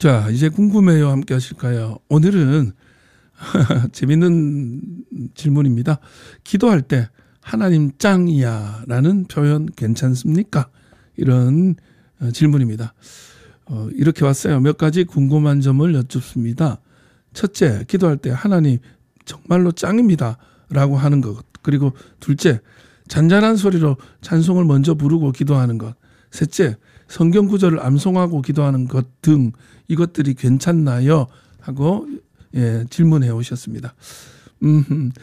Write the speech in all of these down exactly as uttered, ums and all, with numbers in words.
자, 이제 궁금해요. 함께 하실까요? 오늘은 재밌는 질문입니다. 기도할 때 하나님 짱이야 라는 표현 괜찮습니까? 이런 질문입니다. 어, 이렇게 왔어요. 몇 가지 궁금한 점을 여쭙습니다. 첫째, 기도할 때 하나님 정말로 짱입니다 라고 하는 것. 그리고 둘째, 잔잔한 소리로 찬송을 먼저 부르고 기도하는 것. 셋째, 성경 구절을 암송하고 기도하는 것 등 이것들이 괜찮나요? 하고 예, 질문해 오셨습니다. 음,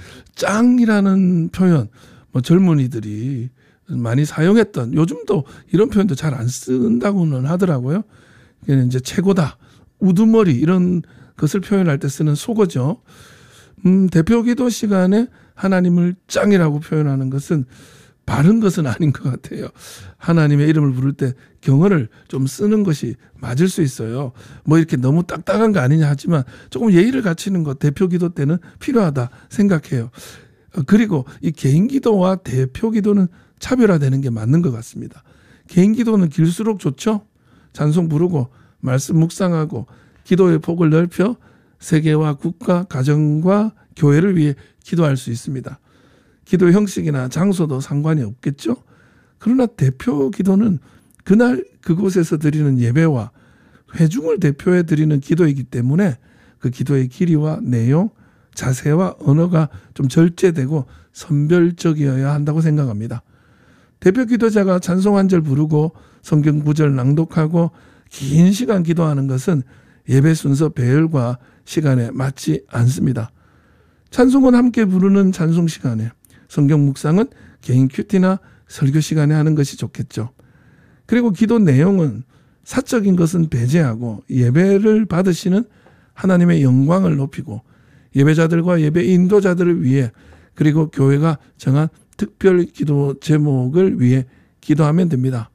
짱이라는 표현, 뭐 젊은이들이 많이 사용했던, 요즘도 이런 표현도 잘 안 쓴다고는 하더라고요. 이제 최고다, 우두머리 이런 것을 표현할 때 쓰는 속어죠. 음, 대표 기도 시간에 하나님을 짱이라고 표현하는 것은 바른 것은 아닌 것 같아요. 하나님의 이름을 부를 때 경어를 좀 쓰는 것이 맞을 수 있어요. 뭐 이렇게 너무 딱딱한 거 아니냐 하지만 조금 예의를 갖추는 것 대표 기도 때는 필요하다 생각해요. 그리고 이 개인 기도와 대표 기도는 차별화되는 게 맞는 것 같습니다. 개인 기도는 길수록 좋죠. 찬송 부르고 말씀 묵상하고 기도의 폭을 넓혀 세계와 국가, 가정과 교회를 위해 기도할 수 있습니다. 기도 형식이나 장소도 상관이 없겠죠. 그러나 대표 기도는 그날 그곳에서 드리는 예배와 회중을 대표해 드리는 기도이기 때문에 그 기도의 길이와 내용, 자세와 언어가 좀 절제되고 선별적이어야 한다고 생각합니다. 대표 기도자가 찬송 한 절 부르고 성경 구절 낭독하고 긴 시간 기도하는 것은 예배 순서 배열과 시간에 맞지 않습니다. 찬송은 함께 부르는 찬송 시간에, 성경 묵상은 개인 큐티나 설교 시간에 하는 것이 좋겠죠. 그리고 기도 내용은 사적인 것은 배제하고 예배를 받으시는 하나님의 영광을 높이고 예배자들과 예배 인도자들을 위해 그리고 교회가 정한 특별 기도 제목을 위해 기도하면 됩니다.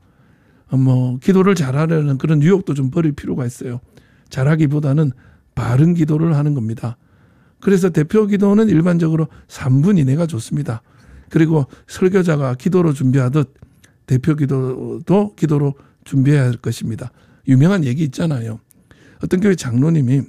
뭐 기도를 잘하려는 그런 유혹도 좀 버릴 필요가 있어요. 잘하기보다는 바른 기도를 하는 겁니다. 그래서 대표 기도는 일반적으로 삼 분 이내가 좋습니다. 그리고 설교자가 기도로 준비하듯 대표 기도도 기도로 준비해야 할 것입니다. 유명한 얘기 있잖아요. 어떤 교회 장로님이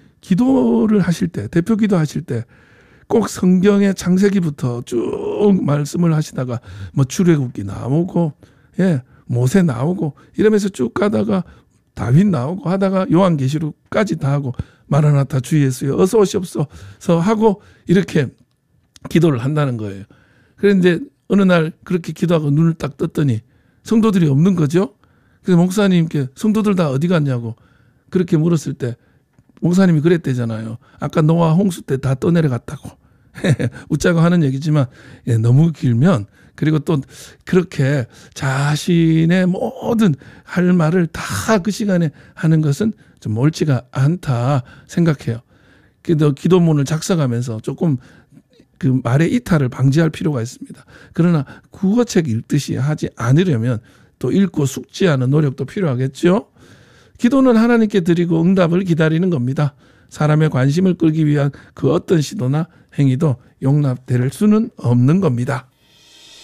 기도를 하실 때, 대표 기도 하실 때 꼭 성경의 창세기부터 쭉 말씀을 하시다가 뭐 출애굽기 나오고, 예, 모세 나오고 이러면서 쭉 가다가 다윗 나오고 하다가 요한계시록까지 다 하고 마라나타 주 예수여 어서 오시옵소서 하고 이렇게 기도를 한다는 거예요. 그런데 어느 날 그렇게 기도하고 눈을 딱 떴더니 성도들이 없는 거죠. 그래서 목사님께 성도들 다 어디 갔냐고 그렇게 물었을 때 목사님이 그랬대잖아요. 아까 노아 홍수 때 다 떠내려갔다고. 웃자고 하는 얘기지만 예, 너무 길면 그리고 또 그렇게 자신의 모든 할 말을 다 그 시간에 하는 것은 좀 옳지가 않다 생각해요. 그래도 기도문을 작성하면서 조금 그 말의 이탈을 방지할 필요가 있습니다. 그러나 국어책 읽듯이 하지 않으려면 또 읽고 숙지하는 노력도 필요하겠죠. 기도는 하나님께 드리고 응답을 기다리는 겁니다. 사람의 관심을 끌기 위한 그 어떤 시도나 행위도 용납될 수는 없는 겁니다.